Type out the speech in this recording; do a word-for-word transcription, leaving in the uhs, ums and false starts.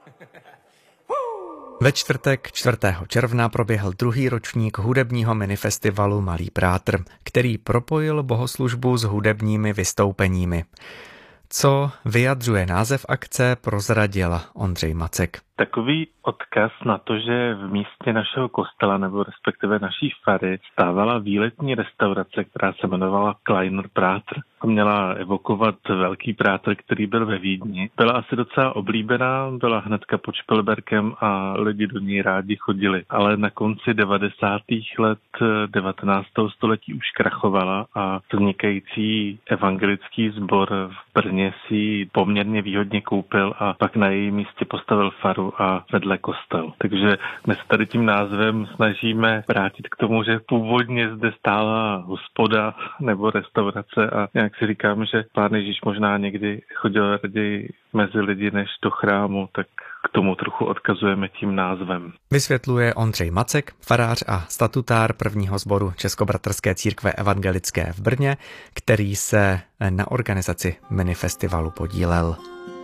Ve čtvrtek čtvrtého června proběhl druhý ročník hudebního minifestivalu Malý Prátr, který propojil bohoslužbu s hudebními vystoupeními. Co vyjadřuje název akce, prozradil Ondřej Macek. Takový odkaz na to, že v místě našeho kostela nebo respektive naší fary stávala výletní restaurace, která se jmenovala Kleiner Prátr a měla evokovat velký prátr, který byl ve Vídni. Byla asi docela oblíbená, byla hnedka pod Špilberkem a lidi do ní rádi chodili. Ale na konci devadesátých let devatenáctého století už krachovala a vznikající evangelický sbor v Brně si poměrně výhodně koupil a pak na její místě postavil faru a vedle kostel. Takže my se tady tím názvem snažíme vrátit k tomu, že původně zde stála hospoda nebo restaurace a nějak si říkám, že Pán Ježíš možná někdy chodil raději mezi lidi než do chrámu, tak k tomu trochu odkazujeme tím názvem. Vysvětluje Ondřej Macek, farář a statutár prvního sboru Českobratrské církve evangelické v Brně, který se na organizaci minifestivalu podílel.